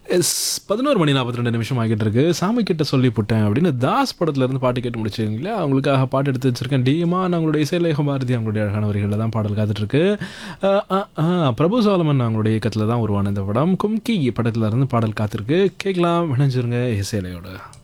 S 11:42 ஆகிட்டு இருக்கு. சாமி கிட்ட சொல்லி புட்டேன் அப்படின்னு தாஸ் படத்துல இருந்து பாட்டு கேட்டு முடிச்சிருக்கீங்களா? அவங்களுக்காக பாட்டு எடுத்து வச்சிருக்கேன். டிமான் அவங்களுடைய இசையிலேக பாரதி அவங்களுடைய அழகான வரிகளில் தான் பாடல் காத்துட்டு இருக்கு. பிரபு சாலமன் அவங்களுடைய இயக்கத்தில் தான் உருவான இந்த படம். கும்கி படத்துல இருந்து பாடல் காத்திருக்கு. கேட்கலாம், இணைஞ்சிருங்க இசையிலையோட.